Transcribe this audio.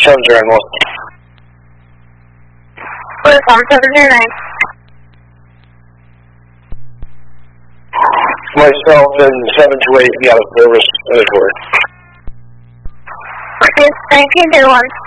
701. What is 709? Myself and 728 be out of service. Okay, 1921.